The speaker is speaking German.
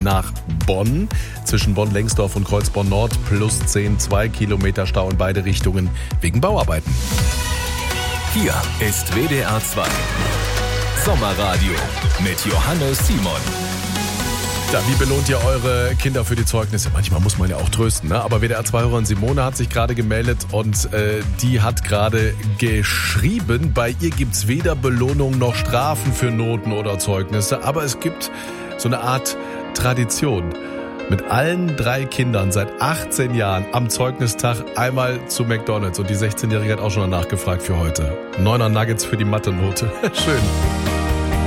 nach Bonn. Zwischen Bonn-Lengsdorf und Kreuzborn-Nord plus 10, 2 Kilometer Stau in beide Richtungen wegen Bauarbeiten. Hier ist WDR 2 Sommerradio mit Johannes Simon. Ja, wie belohnt ihr eure Kinder für die Zeugnisse? Manchmal muss man ja auch trösten, ne? Aber WDR 2-Hörerin Simone hat sich gerade gemeldet und die hat gerade geschrieben, bei ihr gibt's weder Belohnung noch Strafen für Noten oder Zeugnisse, aber es gibt so eine Art Tradition. Mit allen 3 Kindern seit 18 Jahren am Zeugnistag einmal zu McDonald's und die 16-Jährige hat auch schon danach gefragt für heute. 9er Nuggets für die Mathe-Note. Schön.